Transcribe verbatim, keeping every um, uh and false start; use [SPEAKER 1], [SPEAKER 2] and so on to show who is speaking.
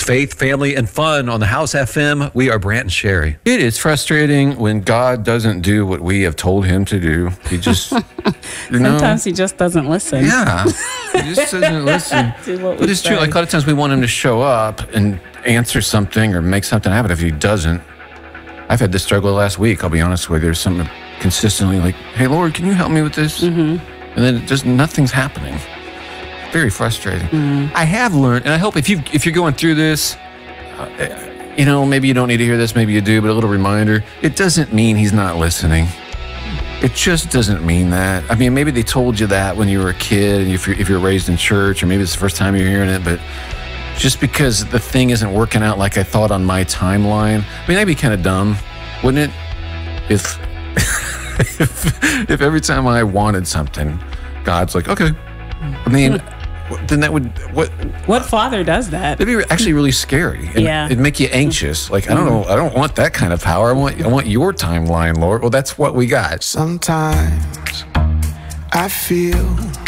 [SPEAKER 1] Faith, Family, and Fun on the House F M. We are Brant and Sherry.
[SPEAKER 2] It is frustrating when God doesn't do what we have told him to do. He just, you know.
[SPEAKER 3] Sometimes he just doesn't listen.
[SPEAKER 2] Yeah, he just doesn't listen. But it's true. Like a lot of times we want him to show up and answer something or make something happen. If he doesn't, I've had this struggle last week. I'll be honest with you. There's something consistently like, "Hey, Lord, can you help me with this?" Mm-hmm. And then just nothing's happening. Very frustrating. Mm. I have learned, and I hope if you if you're going through this, uh, you know, maybe you don't need to hear this, maybe you do, but a little reminder: it doesn't mean he's not listening. It just doesn't mean that. I mean, maybe they told you that when you were a kid, and if you're, if you're raised in church, or maybe it's the first time you're hearing it, but just because the thing isn't working out like I thought on my timeline, I mean, that'd be kind of dumb, wouldn't it? If if, if every time I wanted something, God's like, okay. I mean. Then that would what?
[SPEAKER 3] What father does that?
[SPEAKER 2] It'd be actually really scary. And
[SPEAKER 3] yeah,
[SPEAKER 2] it'd make you anxious. Like I don't know, I don't want that kind of power. I want, I want your timeline, Lord. Well, that's what we got.
[SPEAKER 4] Sometimes I feel